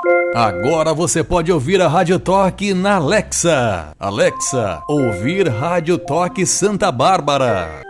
Agora você pode ouvir a Rádio Toque na Alexa. Alexa, ouvir Rádio Toque Santa Bárbara.